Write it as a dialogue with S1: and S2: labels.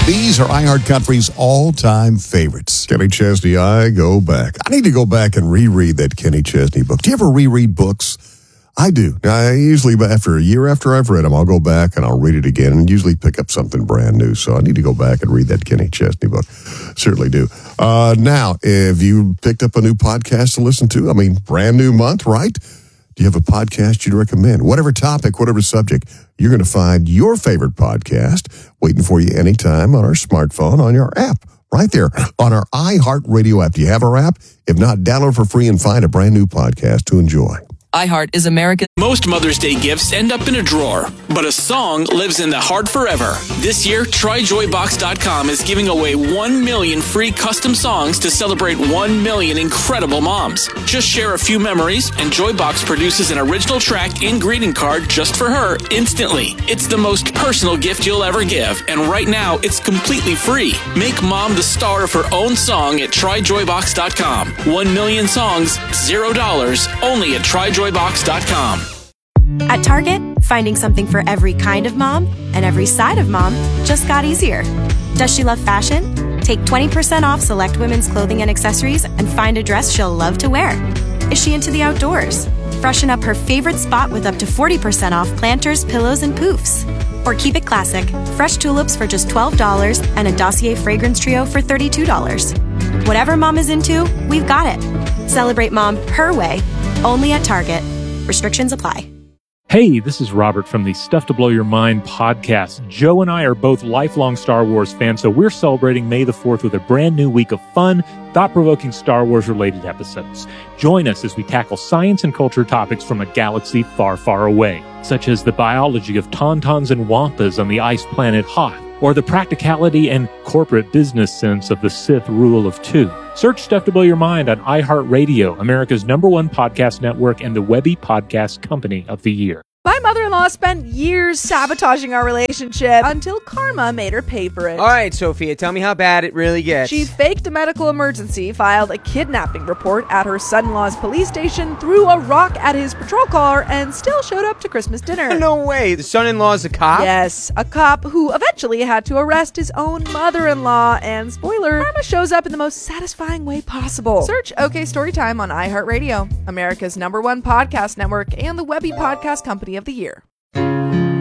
S1: These are iHeart Country's all-time favorites. Kenny Chesney, I go back. I need to go back and reread that Kenny Chesney book. Do you ever reread books? I do. I usually, after a year after I've read them, I'll go back and I'll read it again and usually pick up something brand new. So I need to go back and read that Kenny Chesney book. Certainly do. Now, if you picked up a new podcast to listen to, brand new month, right? Do you have a podcast you'd recommend? Whatever topic, whatever subject, you're going to find your favorite podcast waiting for you anytime on our smartphone, on your app, right there on our iHeartRadio app. Do you have our app? If not, download for free and find a brand new podcast to enjoy.
S2: iHeart is America's...
S3: Most Mother's Day gifts end up in a drawer, but a song lives in the heart forever. This year, TryJoyBox.com is giving away 1 million free custom songs to celebrate 1 million incredible moms. Just share a few memories, and Joybox produces an original track and greeting card just for her instantly. It's the most personal gift you'll ever give, and right now, it's completely free. Make mom the star of her own song at TryJoyBox.com. 1 million songs, $0, only at TryJoyBox.com.
S4: At Target, finding something for every kind of mom and every side of mom just got easier. Does she love fashion? Take 20% off select women's clothing and accessories and find a dress she'll love to wear. Is she into the outdoors? Freshen up her favorite spot with up to 40% off planters, pillows, and poofs. Or keep it classic, fresh tulips for just $12 and a Dossier fragrance trio for $32. Whatever mom is into, we've got it. Celebrate mom her way, only at Target. Restrictions apply.
S5: Hey, this is Robert from the Stuff to Blow Your Mind podcast. Joe and I are both lifelong Star Wars fans, so we're celebrating May the 4th with a brand new week of fun, thought-provoking Star Wars-related episodes. Join us as we tackle science and culture topics from a galaxy far, far away, such as the biology of tauntauns and wampas on the ice planet Hoth, or the practicality and corporate business sense of the Sith rule of two. Search Stuff to Blow Your Mind on iHeartRadio, America's #1 podcast network and the Webby Podcast Company of the Year.
S6: My mother-in-law spent years sabotaging our relationship until karma made her pay for it.
S7: All right, Sophia, tell me how bad it really gets.
S6: She faked a medical emergency, filed a kidnapping report at her son-in-law's police station, threw a rock at his patrol car, and still showed up to Christmas dinner.
S7: No way. The son-in-law's a cop?
S6: Yes, a cop who eventually had to arrest his own mother-in-law. And spoiler, karma shows up in the most satisfying way possible. Search OK Storytime on iHeartRadio, America's #1 podcast network and the Webby Podcast Company of the Year.